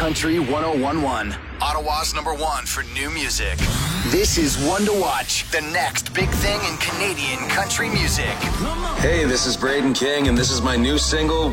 Country 101.1. Ottawa's #1 for new music. This is One to Watch, the next big thing in Canadian country music. Hey, this is Braden King, and this is my new single,